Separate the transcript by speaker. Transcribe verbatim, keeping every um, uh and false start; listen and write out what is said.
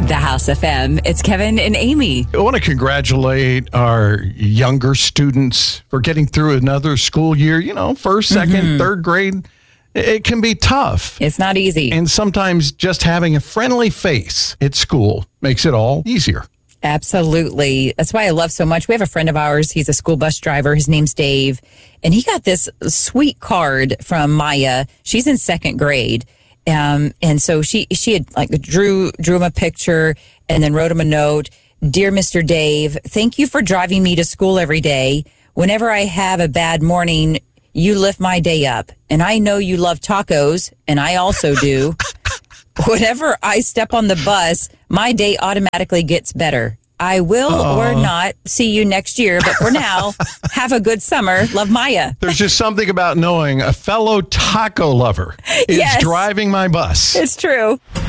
Speaker 1: The House F M. It's Kevin and Amy.
Speaker 2: I want to congratulate our younger students for getting through another school year. You know, first, second, mm-hmm. third grade. It can be tough.
Speaker 1: It's not easy.
Speaker 2: And sometimes just having a friendly face at school makes it all easier.
Speaker 1: Absolutely. That's why I love so much. We have a friend of ours. He's a school bus driver. His name's Dave. And he got this sweet card from Maya. She's in second grade. Um, and so she, she had like drew, drew him a picture and then wrote him a note. Dear Mister Dave, thank you for driving me to school every day. Whenever I have a bad morning, you lift my day up. And I know you love tacos, and I also do. Whenever I step on the bus, my day automatically gets better. I will uh, or not see you next year, but for now, have a good summer. Love, Maya.
Speaker 2: There's just something about knowing a fellow taco lover is
Speaker 1: yes.
Speaker 2: driving my bus.
Speaker 1: It's true.